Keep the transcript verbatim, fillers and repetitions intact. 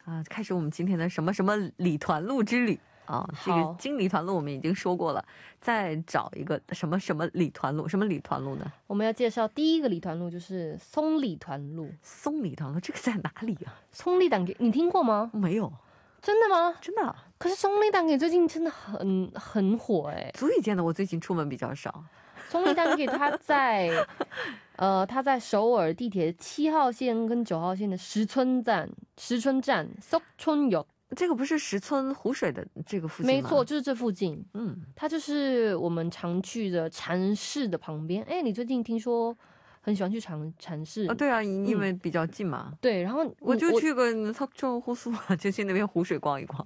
啊，开始我们今天的什么什么礼团路之旅啊，这个经理团路我们已经说过了，再找一个什么什么礼团路，什么礼团路呢？我们要介绍第一个礼团路就是松礼团路。松礼团路这个在哪里啊？松礼단계你听过吗？没有。真的吗？真的。可是松礼단계最近真的很很火哎，足以见得我最近出门比较少。松礼단계它在呃，它在首尔地铁七号线跟九号线的石村站，石村站 석촌역。这个不是石村湖水的这个附近吗？没错，就是这附近。嗯，它就是我们常去的禅寺的旁边。哎，你最近听说很喜欢去禅禅寺？对啊，因为比较近嘛。对，然后我就去个석촌 호수，就去那边湖水逛一逛。